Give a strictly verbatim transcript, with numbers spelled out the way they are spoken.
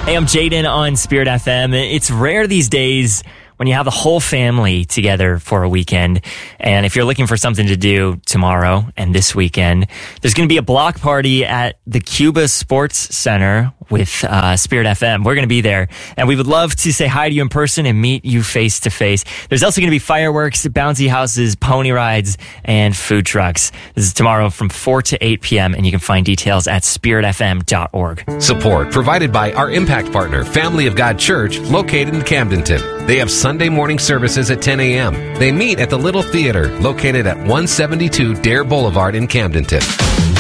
Hey, I'm Jaden on Spirit F M. It's rare these days when you have the whole family together for a weekend. And if you're looking for something to do tomorrow and this weekend, there's going to be a block party at the Cuba Sports Center with uh, Spirit F M. We're going to be there, and we would love to say hi to you in person and meet you face to face. There's also going to be fireworks, bouncy houses, pony rides, and food trucks. This is tomorrow from four to eight p.m., and you can find details at spirit f m dot org. Support provided by our impact partner, Family of God Church, located in Camdenton. They have Sunday morning services at ten a.m. They meet at the Little Theater, located at one seventy-two Dare Boulevard in Camdenton.